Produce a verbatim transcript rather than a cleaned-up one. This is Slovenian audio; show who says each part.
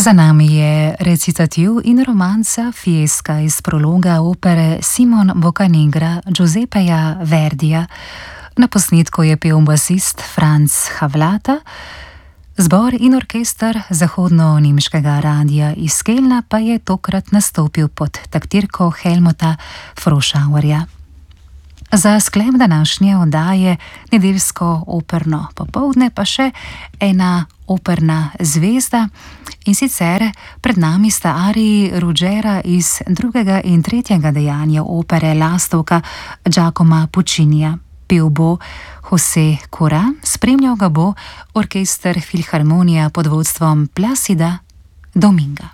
Speaker 1: Za nami je recitativ in romanca Fiesca iz prologa opere Simon Boccanegra Giuseppeja Verdija. Na posnetku je pel basist Franz Havlata, zbor in orkester zahodno-nemškega radia iz Kelna pa je tokrat nastopil pod taktirko Helmuta Froschauerja. Za sklep današnje oddaje nedeljsko operno popoldne pa še ena operna zvezda, in sicer pred nami sta ariji Ruggera iz drugega in tretjega dejanja opere Lastovka Giacoma Puccinija. Pel bo José Cora, spremljal ga bo orkester Filharmonija pod vodstvom Plácida Dominga.